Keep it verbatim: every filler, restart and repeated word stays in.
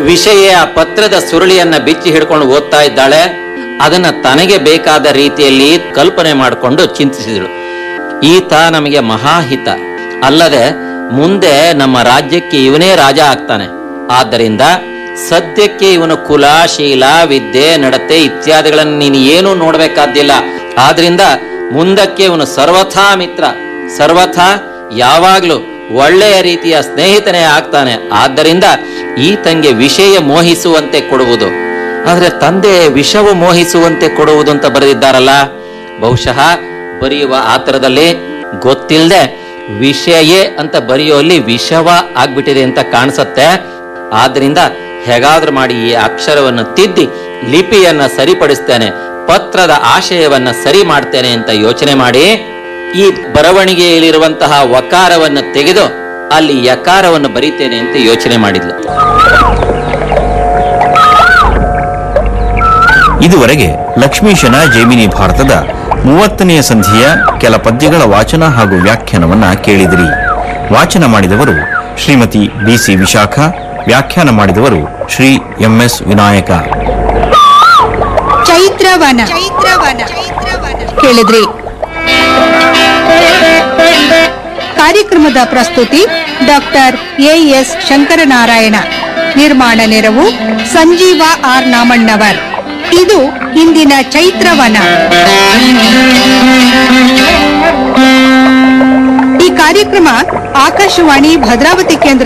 ವಿಷಯ ಪತ್ರದ ಸುರುಳಿಯನ್ನ ಬಿಚ್ಚಿ ಹಿಡ್ಕೊಂಡು ಓದ್ತಾ ಇದ್ದಾಳೆ. ಅದನ್ನ ತನಗೆ ಬೇಕಾದ ರೀತಿಯಲ್ಲಿ ಕಲ್ಪನೆ ಮಾಡಿಕೊಂಡು ಚಿಂತಿಸಿದಳು. ಈತ ನಮಗೆ ಮಹಾಹಿತ, ಅಲ್ಲದೆ ಮುಂದೆ ನಮ್ಮ ರಾಜ್ಯಕ್ಕೆ ಇವನೇ ರಾಜ ಆಗ್ತಾನೆ. ಆದ್ದರಿಂದ ಸದ್ಯಕ್ಕೆ ಇವನು ಕುಲ, ಶೀಲ, ವಿದ್ಯೆ, ನಡತೆ ಇತ್ಯಾದಿಗಳನ್ನು ನೀನು ಏನೂ ನೋಡ್ಬೇಕಾದ್ದಿಲ್ಲ. ಆದ್ರಿಂದ ಮುಂದಕ್ಕೆ ಇವನು ಸರ್ವಥಾ ಮಿತ್ರ, ಸರ್ವಥಾ ಯಾವಾಗ್ಲೂ ಒಳ್ಳೆಯ ರೀತಿಯ ಸ್ನೇಹಿತನೇ ಆಗ್ತಾನೆ. ಆದ್ದರಿಂದ ಈತಂಗೆ ವಿಷಯ ಮೋಹಿಸುವಂತೆ ಕೊಡುವುದು. ಆದ್ರೆ ತಂದೆ ವಿಷವು ಮೋಹಿಸುವಂತೆ ಕೊಡುವುದು ಅಂತ ಬರೆದಿದ್ದಾರಲ್ಲ, ಬಹುಶಃ ಬರೆಯುವ ಆತರದಲ್ಲಿ ಗೊತ್ತಿಲ್ಲದೆ ವಿಷಯೇ ಅಂತ ಬರೆಯುವಲ್ಲಿ ವಿಷವ ಆಗ್ಬಿಟ್ಟಿದೆ ಅಂತ ಕಾಣಿಸತ್ತೆ. ಆದ್ರಿಂದ ಹೇಗಾದ್ರೂ ಮಾಡಿ ಈ ಅಕ್ಷರವನ್ನು ತಿದ್ದಿ ಲಿಪಿಯನ್ನ ಸರಿಪಡಿಸ್ತೇನೆ, ಪತ್ರದ ಆಶಯವನ್ನ ಸರಿ ಮಾಡ್ತೇನೆ ಅಂತ ಯೋಚನೆ ಮಾಡಿ ಈ ಬರವಣಿಗೆಯಲ್ಲಿರುವಂತಹ ವಕಾರವನ್ನು ತೆಗೆದು ಅಲ್ಲಿ ಯಕಾರವನ್ನು ಬರೀತೇನೆ ಅಂತ ಯೋಚನೆ ಮಾಡಿದ್ಲು. ಇದುವರೆಗೆ ಲಕ್ಷ್ಮೀಶನ ಜೈಮಿನಿ ಭಾರತದ ಮೂವತ್ತನೆಯ ಸಂಧಿಯ ಕೆಲ ಪದ್ಯಗಳ ವಾಚನ ಹಾಗೂ ವ್ಯಾಖ್ಯಾನವನ್ನ ಕೇಳಿದಿರಿ. ವಾಚನ ಮಾಡಿದವರು ಶ್ರೀಮತಿ ಬಿಸಿ ವಿಶಾಖ, ವ್ಯಾಖ್ಯಾನ ಮಾಡಿದವರು ಶ್ರೀ ಎಂ ಎಸ್ ವಿನಾಯಕ. ಚೈತ್ರವನ ಚೈತ್ರವನ ಕೇಳಿದ್ರಿ. ಕಾರ್ಯಕ್ರಮದ ಪ್ರಸ್ತುತಿ ಡಾಕ್ಟರ್ ಎ ಎಸ್ ಶಂಕರನಾರಾಯಣ. ನಿರ್ಮಾಣ ನೆರವು ಸಂಜೀವ ಆರ್ ನಾಮಣ್ಣವರ್. ಇದು ಇಂದಿನ ಚೈತ್ರವನ. ಈ ಕಾರ್ಯಕ್ರಮ ಆಕಾಶವಾಣಿ ಭದ್ರಾವತಿ ಕೇಂದ್ರ